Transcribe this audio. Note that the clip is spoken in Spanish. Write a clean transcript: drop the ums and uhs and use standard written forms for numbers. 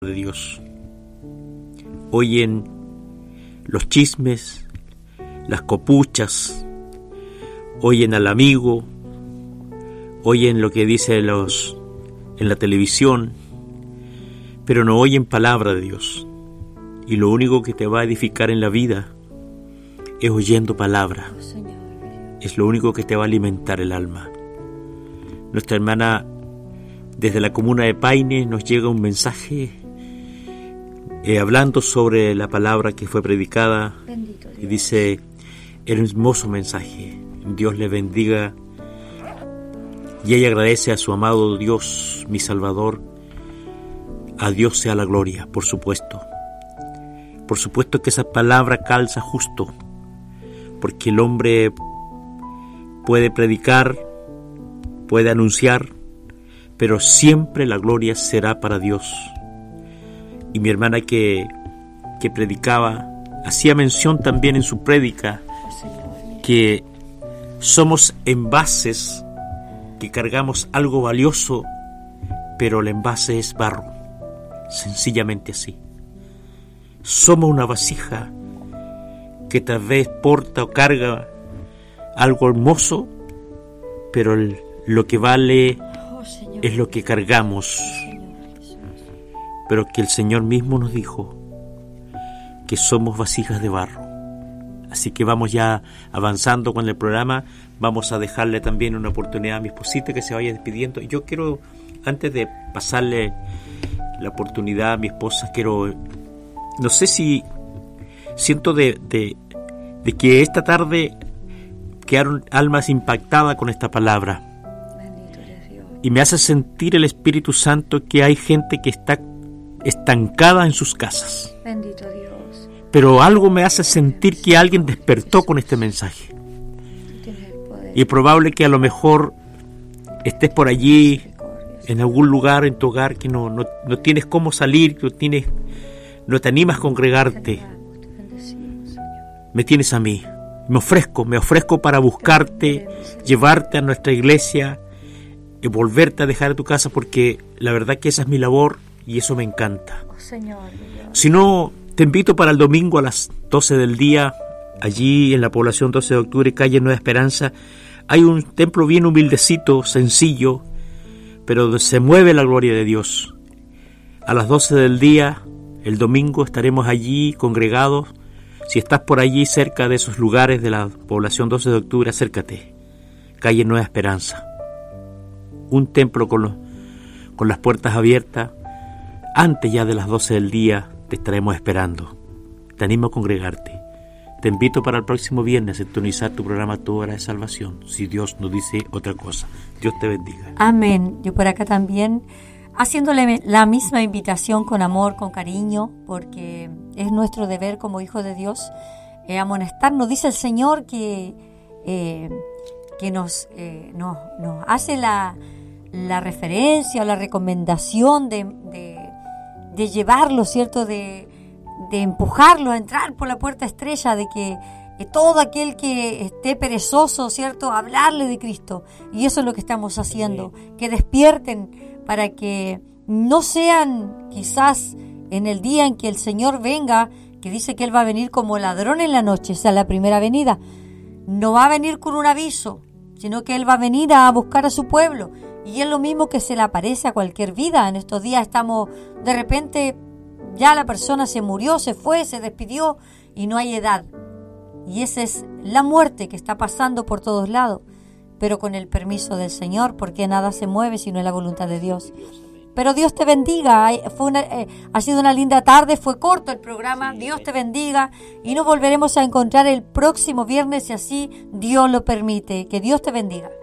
de Dios. Oyen los chismes, las copuchas, oyen al amigo, oyen lo que dice en la televisión, pero no oyen palabra de Dios. Y lo único que te va a edificar en la vida es oyendo palabra. Es lo único que te va a alimentar el alma. Nuestra hermana desde la comuna de Paine nos llega un mensaje hablando sobre la palabra que fue predicada y dice, hermoso mensaje, Dios le bendiga, y ella agradece a su amado Dios, mi Salvador. A Dios sea la gloria, por supuesto que esa palabra calza justo, porque el hombre puede predicar, puede anunciar, pero siempre la gloria será para Dios. Y mi hermana que predicaba, hacía mención también en su prédica que somos envases que cargamos algo valioso, pero el envase es barro, sencillamente así. Somos una vasija que tal vez porta o carga algo hermoso, pero lo que vale es lo que cargamos. Pero que el Señor mismo nos dijo que somos vasijas de barro. Así que vamos ya avanzando con el programa. Vamos a dejarle también una oportunidad a mi esposita que se vaya despidiendo. Yo quiero, antes de pasarle la oportunidad a mi esposa, no sé si siento de que esta tarde quedaron almas impactadas con esta palabra. Y me hace sentir el Espíritu Santo que hay gente que está estancada en sus casas. Bendito Dios. Pero algo me hace sentir que alguien despertó con este mensaje. Y es probable que a lo mejor estés por allí, en algún lugar en tu hogar, que no tienes cómo salir, no te animas a congregarte. Me tienes a mí. Me ofrezco para buscarte, llevarte a nuestra iglesia y volverte a dejar a tu casa, porque la verdad que esa es mi labor y eso me encanta. Si no, te invito para el domingo a las 12 del día, allí en la población 12 de octubre, calle Nueva Esperanza. Hay un templo bien humildecito, sencillo, pero se mueve la gloria de Dios. A las 12 del día, el domingo, estaremos allí congregados. Si estás por allí cerca de esos lugares de la población 12 de octubre, acércate. Calle Nueva Esperanza. Un templo con las puertas abiertas. Antes ya de las 12 del día te estaremos esperando. Te animo a congregarte. Te invito para el próximo viernes a sintonizar tu programa Tu Hora de Salvación, si Dios nos dice otra cosa. Dios te bendiga. Amén. Yo por acá también, haciéndole la misma invitación con amor, con cariño, porque es nuestro deber como hijos de Dios amonestarnos. Dice el Señor que nos hace la referencia o la recomendación de llevarlo, ¿cierto? De empujarlo a entrar por la puerta estrecha, de que todo aquel que esté perezoso, ¿cierto? Hablarle de Cristo. Y eso es lo que estamos haciendo. Que despierten para que no sean quizás en el día en que el Señor venga, que dice que Él va a venir como ladrón en la noche, esa es la primera venida. No va a venir con un aviso, sino que Él va a venir a buscar a su pueblo. Y es lo mismo que se le aparece a cualquier vida. En estos días estamos, de repente, ya la persona se murió, se fue, se despidió y no hay edad. Y esa es la muerte que está pasando por todos lados, pero con el permiso del Señor, porque nada se mueve si no es la voluntad de Dios. Pero Dios te bendiga. Ha sido una linda tarde, fue corto el programa. Dios te bendiga y nos volveremos a encontrar el próximo viernes si así Dios lo permite. Que Dios te bendiga.